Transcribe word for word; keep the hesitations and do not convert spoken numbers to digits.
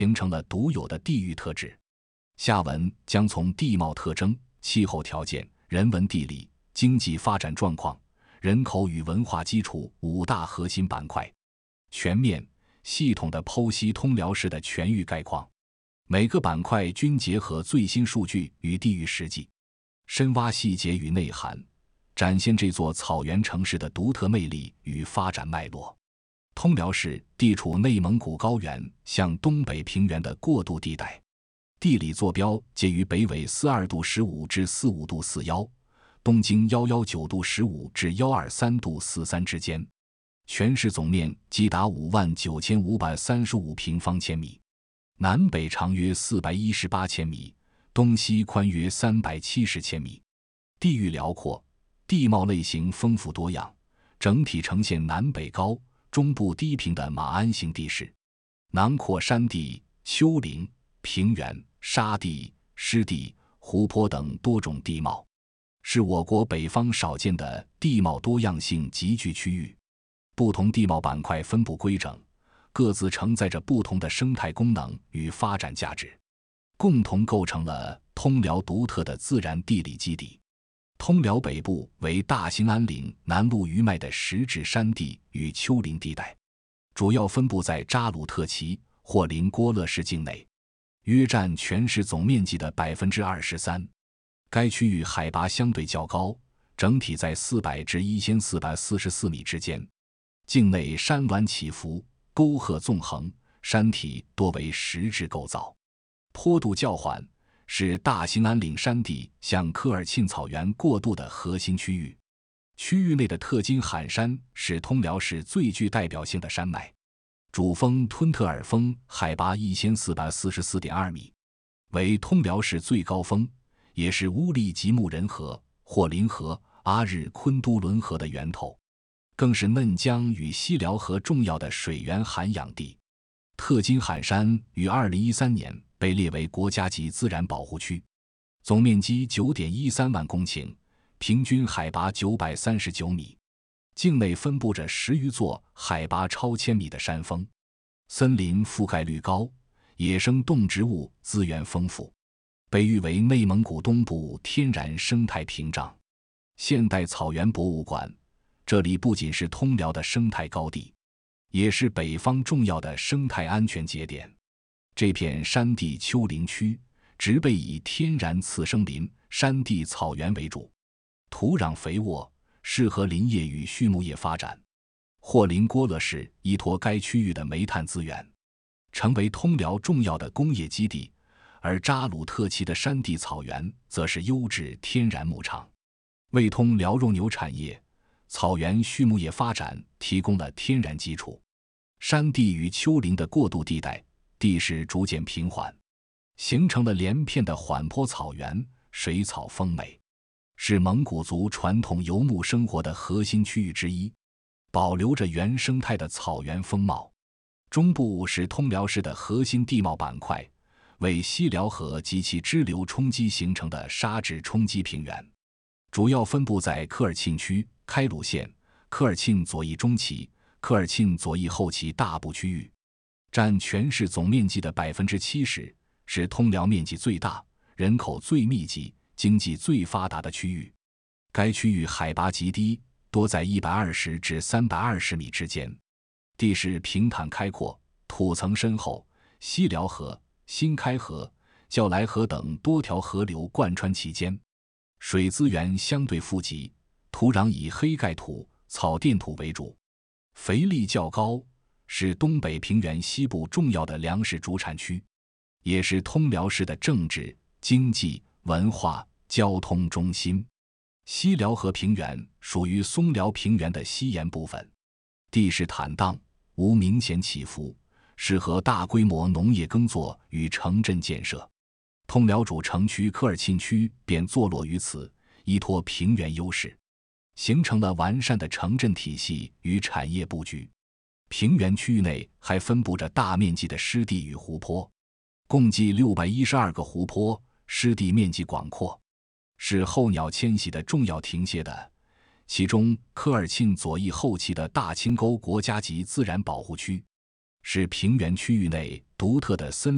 形成了独有的地域特质。下文将从地貌特征、气候条件、人文地理、经济发展状况、人口与文化基础五大核心板块，全面、系统地剖析通辽市的全域概况。每个板块均结合最新数据与地域实际，深挖细节与内涵，展现这座草原城市的独特魅力与发展脉络。通辽市地处内蒙古高原向东北平原的过渡地带，地理坐标介于北纬四十二度十五至四十五度四一，东经一百一十九度十五至一百二十三度四三之间。全市总面积达五万九千五百三十五平方千米，南北长约四百一十八千米，东西宽约三百七十千米。地域辽阔，地貌类型丰富多样，整体呈现南北高、中部低平的马鞍形地势，囊括山地、丘陵、平原、沙地、湿地、湖泊等多种地貌，是我国北方少见的地貌多样性集聚区域。不同地貌板块分布规整，各自承载着不同的生态功能与发展价值，共同构成了通辽独特的自然地理基底。通辽北部为大兴安岭南麓余脉的石质山地与丘陵地带，主要分布在扎鲁特旗、霍林郭勒市境内，约占全市总面积的 百分之二十三。 该区域海拔相对较高，整体在四百至一千四百四十四米之间，境内山峦起伏，沟壑纵横，山体多为石质构造，坡度较缓，是大兴安岭山地向科尔沁草原过渡的核心区域。区域内的特金罕山是通辽市最具代表性的山脉，主峰吞特尔峰海拔 一千四百四十四点二米，为通辽市最高峰，也是乌力吉木仁河、霍林河、阿日昆都伦河的源头，更是嫩江与西辽河重要的水源涵养地。特金罕山于二零一三年被列为国家级自然保护区，总面积 九点一三万公顷，平均海拔九百三十九米，境内分布着十余座海拔超千米的山峰，森林覆盖率高，野生动植物资源丰富，被誉为内蒙古东部天然生态屏障。现代草原博物馆，这里不仅是通辽的生态高地，也是北方重要的生态安全节点。这片山地丘陵区植被以天然次生林、山地草原为主，土壤肥沃，适合林业与畜牧业发展。霍林郭勒市依托该区域的煤炭资源，成为通辽重要的工业基地，而扎鲁特旗的山地草原则是优质天然牧场，为通辽肉牛产业、草原畜牧业发展提供了天然基础。山地与丘陵的过渡地带，地势逐渐平缓，形成了连片的缓坡草原，水草丰美，是蒙古族传统游牧生活的核心区域之一，保留着原生态的草原风貌。中部是通辽市的核心地貌板块，为西辽河及其支流冲积形成的沙质冲积平原，主要分布在科尔沁区、开鲁县、科尔沁左翼中旗、科尔沁左翼后旗大部区域，占全市总面积的 百分之七十， 是通辽面积最大、人口最密集、经济最发达的区域。该区域海拔极低，多在一百二十至三百二十米之间，地势平坦开阔，土层深厚，西辽河、新开河、叫来河等多条河流贯穿其间，水资源相对富集，土壤以黑盖土、草甸土为主，肥力较高，是东北平原西部重要的粮食主产区，也是通辽市的政治、经济、文化、交通中心。西辽河平原属于松辽平原的西沿部分，地势坦荡，无明显起伏，适合大规模农业耕作与城镇建设。通辽主城区科尔沁区便坐落于此，依托平原优势，形成了完善的城镇体系与产业布局。平原区域内还分布着大面积的湿地与湖泊，共计六百一十二个湖泊，湿地面积广阔，是候鸟迁徙的重要停歇的。其中科尔沁左翼后旗的大青沟国家级自然保护区，是平原区域内独特的森林